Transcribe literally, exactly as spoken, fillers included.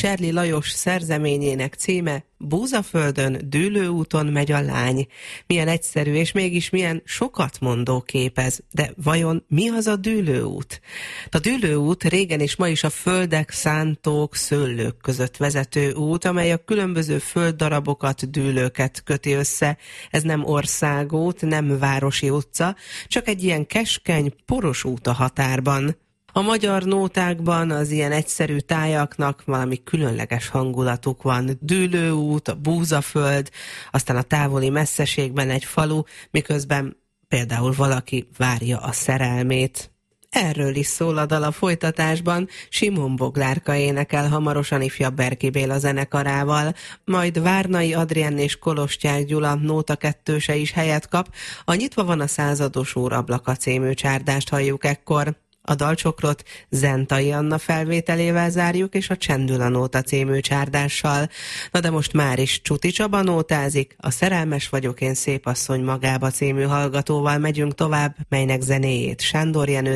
Serli Lajos szerzeményének címe Búzaföldön, Dűlőúton megy a lány. Milyen egyszerű, és mégis milyen sokat mondó kép ez. De vajon mi az a Dűlőút? A Dűlőút régen és ma is a földek, szántók, szőlők között vezető út, amely a különböző földdarabokat, dűlőket köti össze. Ez nem országút, nem városi utca, csak egy ilyen keskeny, poros út a határban. A magyar nótákban az ilyen egyszerű tájaknak valami különleges hangulatuk van. Dűlőút, a Búzaföld, aztán a távoli messzeségben egy falu, miközben például valaki várja a szerelmét. Erről is szól a dal a folytatásban. Simon Boglárka énekel hamarosan ifjabb Berki Béla zenekarával, majd Várnai Adrien és Kolostyák Gyula nóta kettőse is helyet kap. A Nyitva van a százados órablaka című csárdást halljuk ekkor. A dalcsokrot Zentai Anna felvételével zárjuk, és a Csendül a nóta című csárdással. Na de most már is Csuti Csaba nótázik, a Szerelmes vagyok én szép asszony magába című hallgatóval megyünk tovább, melynek zenéjét Sándor Jenő